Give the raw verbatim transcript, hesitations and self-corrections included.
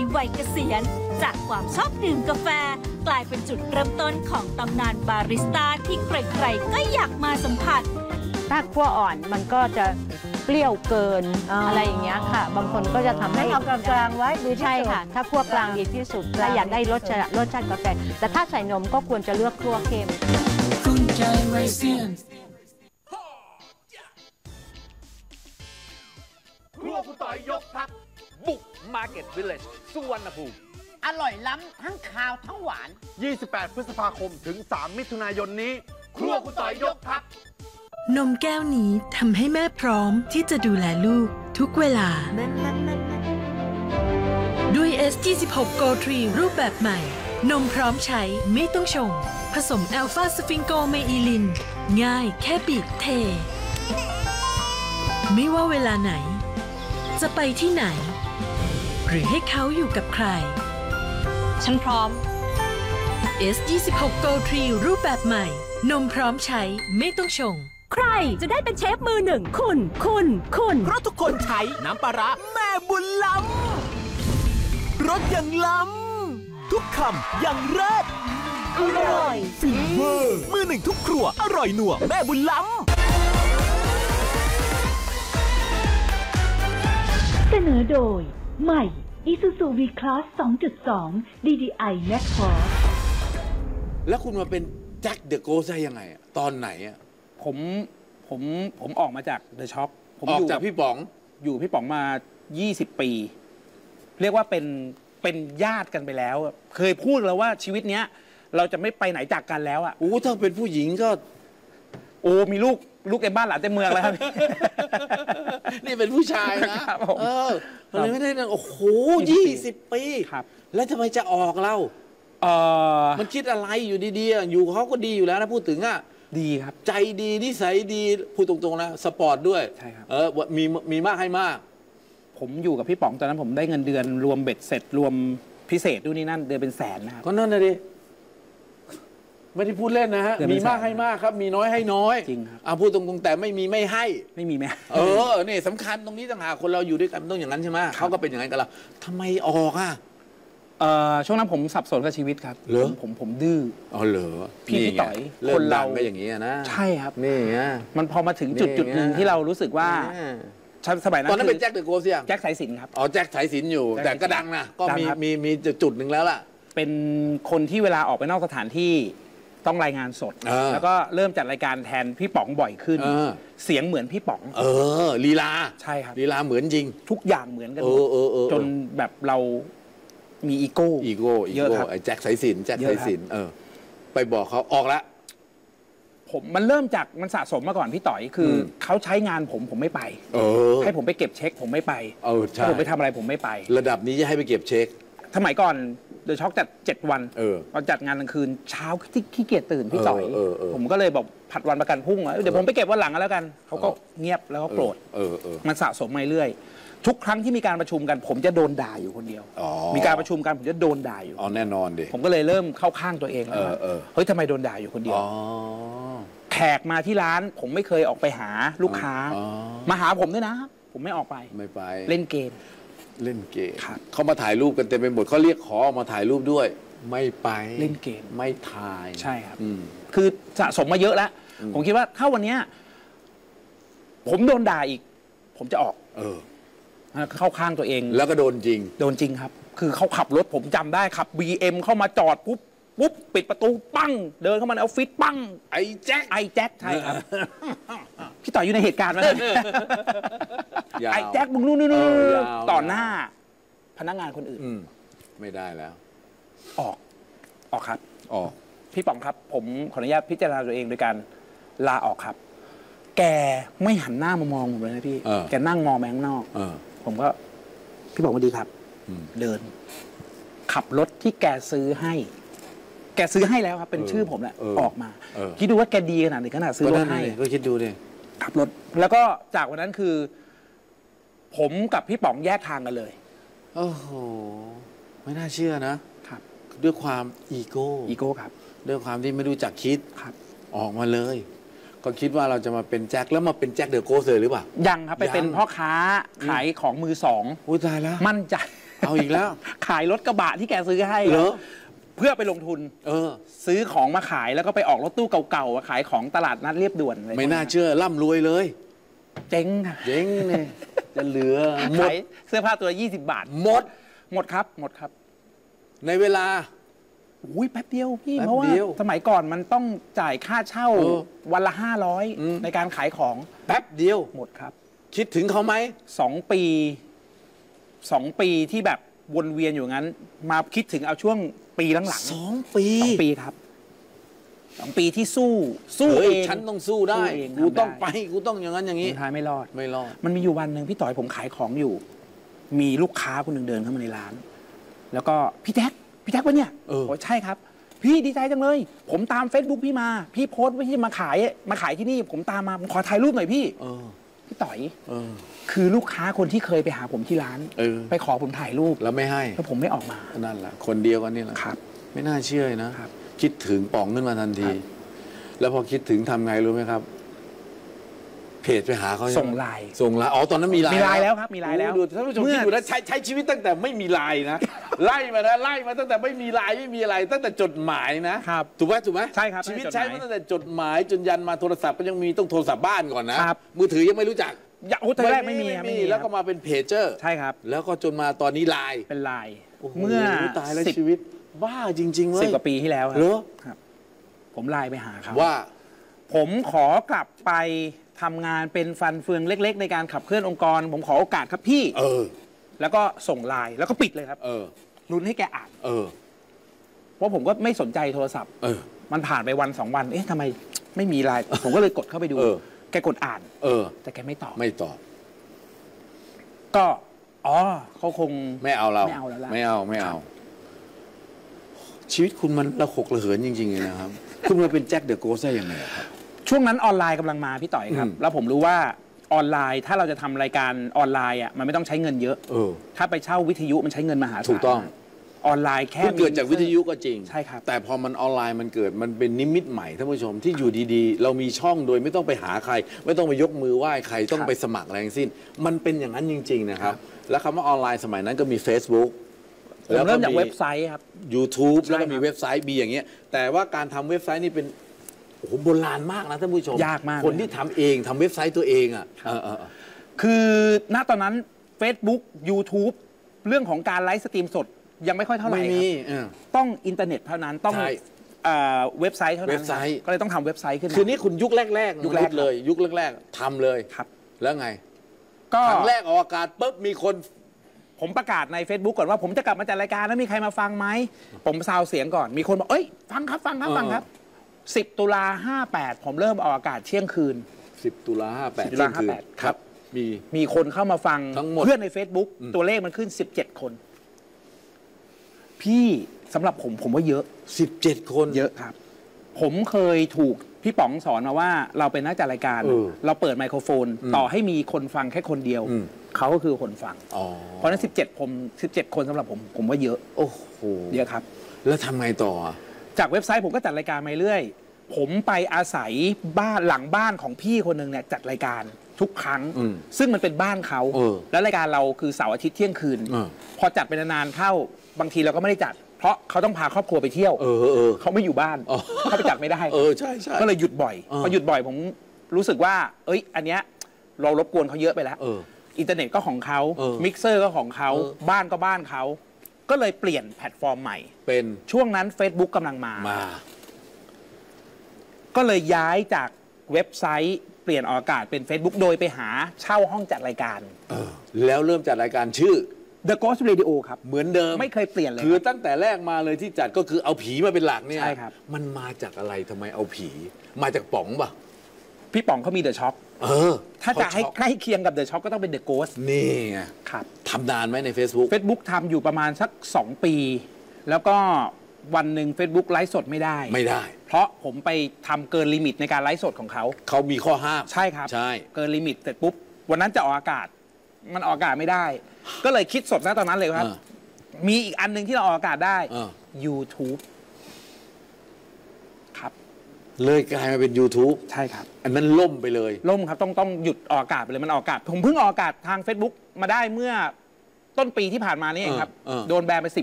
วัยเกษียณจากความชอบดื่มกาแฟกลายเป็นจุดเริ่มต้นของตำนานบาริสต้าที่ใครๆก็อยากมาสัมผัสถ้าคั่วอ่อนมันก็จะเปรี้ยวเกิน อ, อะไรอย่างเงี้ยค่ะบางคนก็จะทำให้เอากลางๆไว้ดีที่สุดใช่ค่ะถ้าคั่วกลางดีที่สุดถ้าอยากได้รสชาติรสชาติกาแฟแต่ถ้าใส่นมก็ควรจะเลือกคั่วเค็มคุณใจไรเซียนครัวคุณต่อยยกทัพบุกมาร์เก็ตวิลเลจสุวรรณภูมิอร่อยล้ำทั้งคาวทั้งหวานยี่สิบแปด พฤษภาคมถึง สาม มิถุนายนนี้ ครัวคุณต่อยยกทัพนมแก้วนี้ทำให้แม่พร้อมที่จะดูแลลูกทุกเวลา ด้วย เอส ยี่สิบหก Go ทรี รูปแบบใหม่ นมพร้อมใช้ไม่ต้องชง ผสมอัลฟาสฟิงโกเมอิลิน ง่ายแค่บีบเท ไม่ว่าเวลาไหน จะไปที่ไหน หรือให้เขาอยู่กับใคร ฉันพร้อม เอส ยี่สิบหก Go ทรี รูปแบบใหม่นมพร้อมใช้ไม่ต้องชงใครจะได้เป็นเชฟมือหนึ่งคุณคุณคุณเพราะทุกคนใช้น้ำปลาร้าแม่บุญล้ำรสอย่างล้ำทุกคำอย่างเลิศอร่อยฟินเวอร์มือหนึ่งทุกครัวอร่อยหนัวแม่บุญล้ำเสนอโดยใหม่ Isuzu V-Class สองจุดสอง ดี ดี ไอ Max Force แล้วคุณมาเป็นแจ็คเดอะโกสได้ยังไงอะตอนไหนอะผมผมผมออกมาจากเดอะช็อคผมออกจากพี่ป๋องอยู่พี่ป๋องมา ยี่สิบ ปี เรียกว่าเป็นเป็นญาติกันไปแล้ว เคยพูดแล้วว่าชีวิตเนี้ยเราจะไม่ไปไหนจากกันแล้วอ่ะโอ้ถ้าเป็นผู้หญิงก็โอ้มีลูกลูกเต็มบ้านหลานเต็มเมืองแล้วครับนี่เป็นผู้ชายนะเออมันไม่ได้โอ้โหยี่สิบปีครับแล้วทำไมจะออกเราเออมันคิดอะไรอยู่ดีๆอยู่เขาก็ดีอยู่แล้วนะพูดถึงอ่ะดีครับใจดีนิสัยดีพูดตรงๆนะสปอร์ตด้วยใช่ครับเออมีมีมากให้มากผมอยู่กับพี่ป๋องตอนนั้นผมได้เงินเดือนรวมเบ็ดเสร็จรวมพิเศษด้วยนี่นั่นเดือนเป็นแสนนะครับก็นั่นนะดิไม่ได้พูดเล่นนะฮะมีมากให้มากครับมีน้อยให้น้อยจริงครับอ่าพูดตรงๆแต่ไม่มีไม่ให้ไม่มีแม่เออเนี่ยสำคัญตรงนี้ต่างหากคนเราอยู่ด้วยกันต้องอย่างนั้นใช่ไหมเขาก็เป็นอย่างนั้นกับเราทำไมออกอ่ะเอ่อช่วงนั้นผมสับสนกับชีวิตครับเหรอผมผมดื้ออ๋อเหรอพี่พี่ต่อยคนเราก็อย่างนี้นะใช่ครับนี่ไงมันพอมาถึงจุดจุดหนึ่งที่เรารู้สึกว่าสมัยนั้นตอนนั้นเป็นแจ็คเดอะโกสยังแจ็คสายสิญจน์ครับอ๋อแจ็คสายสิญจน์อยู่แต่ก็ดังนะก็มีมีมีจุดหนึ่งแล้วล่ะเป็นคนที่เวลาออกไปนอกสถานที่ต้องรายงานสดแล้วก็เริ่มจัดรายการแทนพี่ป๋องบ่อยขึ้นเสียงเหมือนพี่ป๋องเออลีลาใช่ครับลีลาเหมือนจริงทุกอย่างเหมือนกันจนแบบเรามีอีโก้อีโก้เยอะครับไอ้แจ็คสายสิญจน์แจ็คสายสิญจน์เออไปบอกเขาออกแล้วผมมันเริ่มจากมันสะสมมาก่อนพี่ต่อยคือเขาใช้งานผมผมไม่ไปให้ผมไปเก็บเช็คผมไม่ไปให้ผมไปทำอะไรผมไม่ไประดับนี้จะให้ไปเก็บเช็คสมัยก่อนเดอะช็อคจัดเจ็ดวันตอนจัดงานกลางคืนเช้าที่ขี้เกียจตื่นพี่ต่อยผมก็เลยบอกผัดวันประกันพรุ่งเดี๋ยวผมไปเก็บวันหลังแล้วกันเขาก็เงียบแล้วก็โกรธมันสะสมมาเรื่อยทุกครั้งที่มีการประชุมกันผมจะโดนด่าอยู่คนเดียวมีการประชุมกันผมจะโดนด่าอยู่อ๋อแน่นอนดิผมก็เลยเริ่มเข้าข้างตัวเองแล้วเฮ้ยทำไมโดนด่าอยู่คนเดียวแขกมาที่ร้านผมไม่เคยออกไปหาลูกค้ามาหาผมด้วยนะผมไม่ออกไปไม่ไปเล่นเกมเล่นเกมเขามาถ่ายรูปกันเต็มไปหมดเขาเรียกขอออกมาถ่ายรูปด้วยไม่ไปเล่นเกมไม่ถ่ายใช่ครับคือสะสมมาเยอะแล้วผมคิดว่าถ้าวันนี้ผมโดนด่าอีกผมจะออกเออเข้าข้างตัวเองแล้วก็โดนจริงโดนจริงครับคือเขาขับรถผมจำได้ขับ บี เอ็ม เข้ามาจอดปุ๊บปุ๊บปิดประตูปั้งเดินเข้ามาในออฟฟิศปั้งไอ้แจ็คไอ้แจ็คใช่ครับพี่ต่ออยู่ในเหตุการณ์ไหมไอ้แจ็คมึงนู่นนู่นต่อหน้าพนักงานคนอื่นไม่ได้แล้วออกออกครับออกพี่ป๋องครับผมขออนุญาตพิจารณาตัวเองโดยการลาออกครับแกไม่หันหน้ามามองผมเลยนะพี่แกนั่งมองไปข้างนอกผมก็พี่บอกว่าดีครับเดินขับรถที่แกซื้อให้แกซื้อให้แล้วครับเป็นชื่อผมแหละออกมาคิดดูว่าแกดีขนาดไหนขนาดซื้อรถให้ก็คิดดูดิขับรถแล้วก็จากวันนั้นคือผมกับพี่ป๋องแยกทางกันเลยโอ้โหไม่น่าเชื่อนะครับด้วยความอีโก้อีโก้ครับด้วยความที่ไม่รู้จักคิดครับออกมาเลยก็คิดว่าเราจะมาเป็นแจ็คแล้วมาเป็นแจ็คเดอะโกสเลยหรือเปล่ายังครับไปเป็นพ่อค้าขายของมือสองอุ้ยตายแล้วมั่นใจเอาอีกแล้วขายรถกระบะที่แกซื้อให้เหรอเพื่อไปลงทุนเออซื้อของมาขายแล้วก็ไปออกรถตู้เก่าๆมาขายของตลาดนัดเรียบด่วนเลยไม่น่าเชื่อร่ำรวยเลยเจ๊งค่ะเจ๊งเนี่ยจะเหลือหมดขายเสื้อผ้าตัวยี่สิบบาทหมดหมดครับ หมดครับในเวลาอุ้ยแป๊บเดียวพี่แป๊บเพราะว่าเดียวสมัยก่อนมันต้องจ่ายค่าเช่าเออวันละห้าร้อยอืมในการขายของแป๊บเดียวหมดครับคิดถึงเขาไหมสองปีสองปีที่แบบวนเวียนอยู่งั้น มาคิดถึงเอาช่วงปีหลังๆสองปีสองปีครับสองปีที่สู้สู้เฮ้เอย งฉันต้องสู้ได้สู้เองกูต้องทำได้ไปกูต้องอย่างนั้นอย่างนี้สุดท้ายไม่รอดไม่รอดมันมีอยู่วันหนึ่งพี่ต่อยผมขายของอยู่ มีลูกค้าคนหนึ่งเดินเข้ามาในร้าน แล้วก็พี่แจ๊คพี่แจ๊คปะเนี่ยเออโอ้ใช่ครับ พี่ดีใจจังเลย ผมตาม Facebook พี่มา พี่โพสต์ว่าพี่มาขายมาขายที่นี่ ผมตามมาผมขอถ่ายรูปหน่อยพี่เออพี่ต่อยเออคือลูกค้าคนที่เคยไปหาผมที่ร้านเออไปขอผมถ่ายรูปแล้วไม่ให้แล้วผมไม่ออกมานั่นแหละคนเดียวกันนี่แหละครับไม่น่าเชื่อนะครับ คิดถึงป๋องขึ้นมาทันที แล้วพอคิดถึงทำไงรู้ไหมครับ เพจไปหาเขาส่งไลน์ส่งไลน์อ๋อตอนนั้นมีไลน์มีไลน์แล้วครับมีไลน์แล้วโอ้ดูท่านผู้ชมเมื่คิอดดูนะใช้ใช้ชีวิตตั้งแต่ไม่มีไลน์นะ ไล่มานะไล่มาตั้งแต่ไม่มีไลน์ไม่มีอะไร ตั้งแต่จดหมายนะครับ ถูกไหมถูกไหมใช่ครับชีวิตตั้งแต่ใช้จดหมายมาตั้งแต่จดหมายจนยันมาโทรศัพท์ก็ยังมีต้องโทรศัพท์บ้านก่อนนะครับ มือถือยังไม่รู้จักอย่าโอ้ตอนแรกไม่มีครับไม่ไม่มีมีแล้วก็ครับมาเป็นเพจเจอร์ใช่ครับแล้วก็จนมาตอนนี้ไลน์เป็นไลน์โอ้โหเมื่อตายแล้วสิบชีวิตบ้าจริงๆเว้ยสิบกว่าปีที่แล้วครัเหรอครับ ผมไลน์ไปหาเขาว่าผมขอกลับไปทำงานเป็นฟันเฟืองเล็ก ๆ ในการขับเคลื่อนองค์กร ผมขอโอกาสครับพี่เออแล้วก็ส่งไลน์แล้วก็ปิดเลยครับเออลุ้นให้แกอ่านเออเพราะผมก็ไม่สนใจโทรศัพท์เออมันผ่านไปวันสองวัน เอ๊ะทำไมไม่มีไลน์ ผมก็เลยกดเข้าไปดูเออแกกดอ่านเออแต่แกไม่ตอบไม่ตอบก็ อ๋อเขาคงไม่เอาเราไม่เอาแล้วล่ะไม่เอาไม่เอา ชีวิตคุณมันระหกระเหินจริงๆเลยนะครับ คุณมาเป็นแจ็คเดอะโกสได้ยังไงครับช่วงนั้นออนไลน์กำลังมาพี่ต่อยครับอืมแล้วผมรู้ว่าออนไลน์ถ้าเราจะทำรายการออนไลน์อ่ะมันไม่ต้องใช้เงินเยอะเออถ้าไปเช่าวิทยุมันใช้เงินมหาศาลถูกต้องออนไลน์แค่เพิ่งเกิดจากวิทยุก็จริงใช่ครับแต่พอมันออนไลน์มันเกิดมันเป็นนิมิตใหม่ท่านผู้ชมที่อยู่ดีๆ เรามีช่องโดยไม่ต้องไปหาใคร ไม่ต้องไปยกมือไหว้ใครต้องไปสมัครอะไรทั้งสิ้น มันเป็นอย่างนั้นจริง ๆ นะครับ แล้วคำว่าออนไลน์สมัยนั้นก็มี Facebook ผมเริ่มจากเว็บไซต์ครับ YouTube ใช่แล้วก็มีครับเว็บไซต์มีอย่างเงี้ยแต่ว่าการทำเว็บไซต์นี่เป็นโอ้โหโบราณมากนะท่านผู้ชมยากมากคนที่ทำเองทำเว็บไซต์ตัวเองอ่ะเออเออเออคือณตอนนั้น Facebook YouTube เรื่องของการไลฟ์สตรีมสดยังไม่ค่อยเท่าไหร่ไม่คมีรับเออต้องอินเทอร์เน็ตเท่านั้นต้องใช่เอ่อเว็บไซต์เท่านั้นเว็บไซต์ครับก็เลยต้องทำเว็บไซต์ขึ้นมาคือนี่คุณยุคแรกๆยุคแรกเลย ยุคแรกๆทำเลยครับแล้วไงก็ครั้งแรกออกอากาศปุ๊บมีคนผมประกาศใน Facebook ก่อนว่าผมจะกลับมาจัดรายการแล้วมีใครมาฟังไหมผมซาวเสียงก่อนมีคนบอกเอ้ยฟังครับฟังครับฟังครับสิบตุลาห้าแปดผมเริ่มออกอากาศเที่ยงคืนสิบตุลาห้าแปดสิบตุลาห้าแปดครับ มีมีคนเข้ามาฟังทั้งหมดเพื่อนใน Facebook อืมตัวเลขมันขึ้นสิบเจ็ดคน พี่สำหรับผมผมว่าเยอะสิบเจ็ดคนเยอะครับ ผมเคยถูกพี่ป๋องสอนมาว่าเราเป็นนักจัดรายการเออเราเปิดไมโครโฟนอืมต่อให้มีคนฟังแค่คนเดียวอืมเขาก็คือคนฟังอ๋อเพราะฉะนั้นสิบเจ็ดผมสิบเจ็ดคนสำหรับผม ผมว่าเยอะโอ้โหเยอะครับแล้วทำไงต่ออ่ะจากเว็บไซต์ผมก็จัดรายการมาเรื่อย ผมไปอาศัยบ้านหลังบ้านของพี่คนหนึ่งเนี่ยจัดรายการทุกครั้งอืมซึ่งมันเป็นบ้านเขาเออแล้วรายการเราคือเสาร์อาทิตย์เที่ยงคืนเออพอจัดไปนานๆเข้าบางทีเราก็ไม่ได้จัด เพราะเขาต้องพาครอบครัวไปเที่ยวเออเออเขาไม่อยู่บ้านอ๋อเขาไปจัดไม่ได้เออใช่ใช่ก็เลยหยุดบ่อยเออพอหยุดบ่อยผมรู้สึกว่า เอ้ย อันเนี้ยเรารบกวนเขาเยอะไปแล้วเอออินเทอร์เน็ตก็ของเขาเออมิกเซอร์ก็ของเขาเออบ้านก็บ้านเขา ก็เลยเปลี่ยนแพลตฟอร์มใหม่เป็นช่วงนั้น Facebook กำลังมามาก็เลยย้ายจากเว็บไซต์เปลี่ยนออกอากาศเป็น Facebook โดยไปหาเช่าห้องจัดรายการเออ แล้วเริ่มจัดรายการชื่อ The Ghost Radio ครับเหมือนเดิมไม่เคยเปลี่ยนเลยคือครับตั้งแต่แรกมาเลยที่จัดก็คือเอาผีมาเป็นหลักเนี่ยใช่ครับมันมาจากอะไรทำไมเอาผี มาจากป๋องป่ะพี่ป๋องเขามี The Shock เออถ้าจะให้เขช็อกใกล้เคียงกับ The Shock ก็ต้องเป็น The Ghost นี่ไงครับทำนานไหมใน Facebook Facebook ทำอยู่ประมาณสัก สอง ปี แล้วก็วันหนึ่ง Facebook ไลฟ์สดไม่ได้ไม่ได้เพราะผมไปทำเกินลิมิตในการไลฟ์สดของเขาเขามีข้อห้ามใช่ครับใช่เกินลิมิตเสร็จปุ๊บ วันนั้นจะออกอากาศ มันออกอากาศไม่ได้ ก็เลยคิดสดนะตอนนั้นเลยครับเออมีอีกอันหนึ่งที่เราออกอากาศได้เออ YouTube ครับเลยกลายมาเป็น YouTube ใช่ครับอันนั้นล่มไปเลยล่มครับต้องต้องหยุดออกอากาศไปเลยมันออกอากาศ ผมเพิ่งออกอากาศทาง Facebook มาได้เมื่อต้นปีที่ผ่านมานี่เองครับเออเออโดนแบนไปสิ